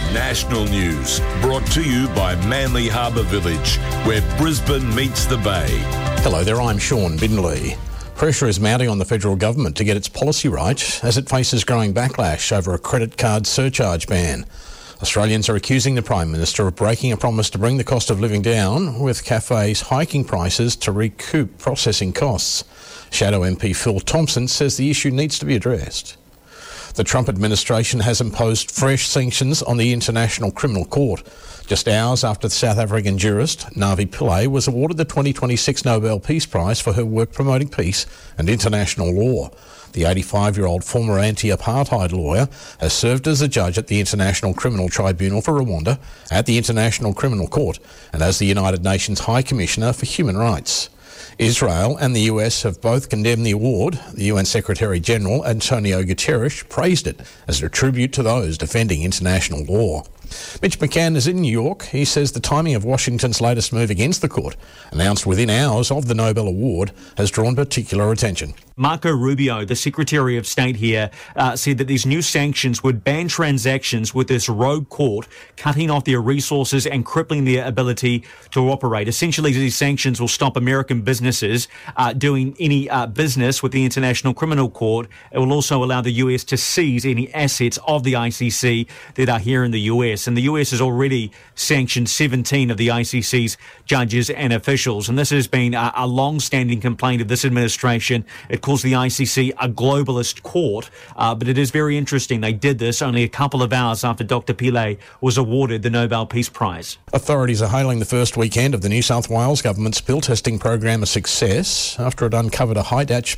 National News, brought to you by Manly Harbour Village, where Brisbane meets the Bay. Hello there, I'm Sean Bindley. Pressure is mounting on the federal government to get its policy right as it faces growing backlash over a credit card surcharge ban. Australians are accusing the Prime Minister of breaking a promise to bring the cost of living down, with cafes hiking prices to recoup processing costs. Shadow MP Phil Thompson says the issue needs to be addressed. The Trump administration has imposed fresh sanctions on the International Criminal Court, just hours after the South African jurist Navi Pillay was awarded the 2026 Nobel Peace Prize for her work promoting peace and international law. The 85-year-old former anti-apartheid lawyer has served as a judge at the International Criminal Tribunal for Rwanda, at the International Criminal Court, and as the United Nations High Commissioner for Human Rights. Israel and the US have both condemned the award. The UN Secretary-General Antonio Guterres praised it as a tribute to those defending international law. Mitch McCann is in New York. He says the timing of Washington's latest move against the court, announced within hours of the Nobel Award, has drawn particular attention. Marco Rubio, the Secretary of State here, said that these new sanctions would ban transactions with this rogue court, cutting off their resources and crippling their ability to operate. Essentially, these sanctions will stop American businesses doing any business with the International Criminal Court. It will also allow the US to seize any assets of the ICC that are here in the US. And the US has already sanctioned 17 of the ICC's judges and officials. And this has been a long-standing complaint of this administration. It calls the ICC a globalist court, but it is very interesting. They did this only a couple of hours after Dr. Pillay was awarded the Nobel Peace Prize. Authorities are hailing the first weekend of the New South Wales government's pill testing program a success after it uncovered a high-dose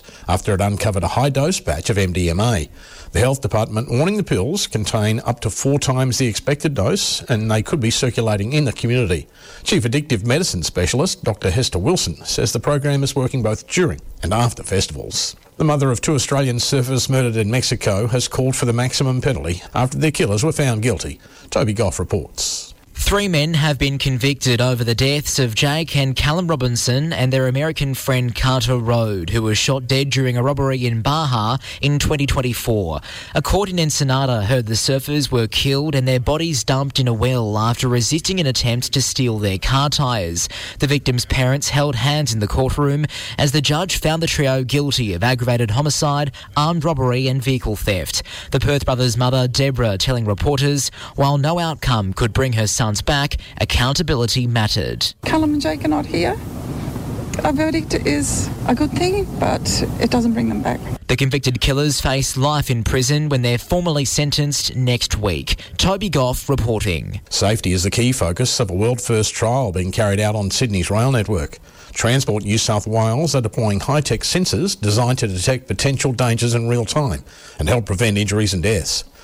batch of MDMA. The Health Department warning the pills contain up to 4 times the expected dose and they could be circulating in the community. Chief Addictive Medicine Specialist Dr. Hester Wilson says the program is working both during and after festivals. The mother of 2 Australian surfers murdered in Mexico has called for the maximum penalty after their killers were found guilty. Toby Goff reports. 3 men have been convicted over the deaths of Jake and Callum Robinson and their American friend Carter Rode, who was shot dead during a robbery in Baja in 2024. A court in Ensenada heard the surfers were killed and their bodies dumped in a well after resisting an attempt to steal their car tyres. The victims' parents held hands in the courtroom as the judge found the trio guilty of aggravated homicide, armed robbery and vehicle theft. The Perth brothers' mother, Deborah, telling reporters, while no outcome could bring her sons back, accountability mattered. Callum and Jake are not here. A verdict is a good thing, but it doesn't bring them back. The convicted killers face life in prison when they're formally sentenced next week. Toby Goff reporting. Safety is the key focus of a world-first trial being carried out on Sydney's rail network. Transport New South Wales are deploying high-tech sensors designed to detect potential dangers in real time and help prevent injuries and deaths.